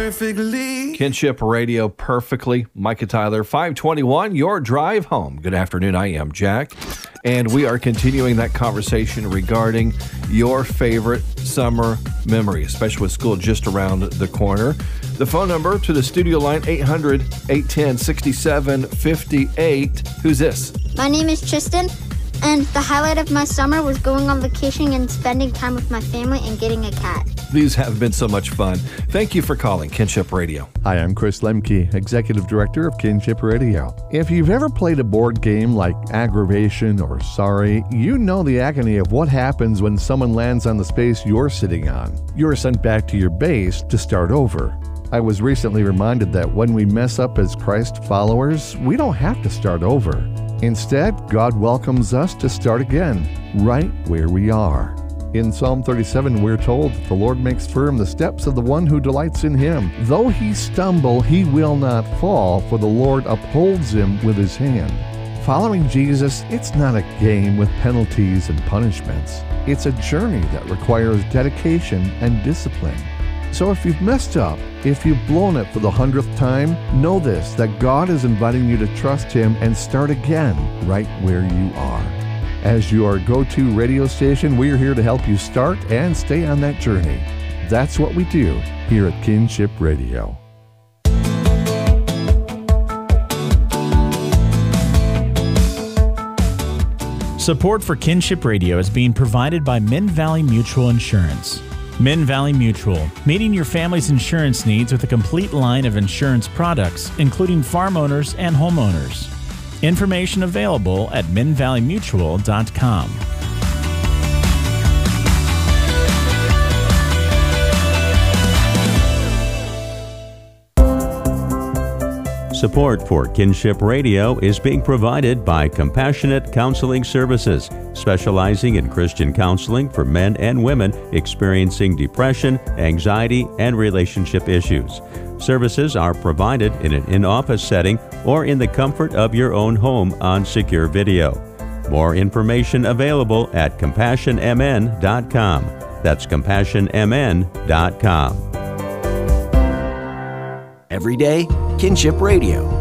perfectly. Kinship Radio perfectly. Micah Tyler, 521, your drive home. Good afternoon. I am Jack. And we are continuing that conversation regarding your favorite summer memory, especially with school just around the corner. The phone number to the studio line, 800-810-6758. Who's this? My name is Tristan, and the highlight of my summer was going on vacation and spending time with my family and getting a cat. These have been so much fun. Thank you for calling Kinship Radio. Hi, I'm Chris Lemke, Executive Director of Kinship Radio. If you've ever played a board game like Aggravation or Sorry, you know the agony of what happens when someone lands on the space you're sitting on. You're sent back to your base to start over. I was recently reminded that when we mess up as Christ followers, we don't have to start over. Instead, God welcomes us to start again, right where we are. In Psalm 37, we're told that the Lord makes firm the steps of the one who delights in him. Though he stumble, he will not fall, for the Lord upholds him with his hand. Following Jesus, it's not a game with penalties and punishments. It's a journey that requires dedication and discipline. So if you've messed up, if you've blown it for the 100th time, know this, that God is inviting you to trust him and start again right where you are. As your go-to radio station, we're here to help you start and stay on that journey. That's what we do here at Kinship Radio. Support for Kinship Radio is being provided by Min Valley Mutual Insurance. Min Valley Mutual, meeting your family's insurance needs with a complete line of insurance products, including farm owners and homeowners. Information available at minvalleymutual.com. Support for Kinship Radio is being provided by Compassionate Counseling Services, specializing in Christian counseling for men and women experiencing depression, anxiety, and relationship issues. Services are provided in an in-office setting or in the comfort of your own home on secure video. More information available at CompassionMN.com. That's CompassionMN.com. Every day, Kinship Radio.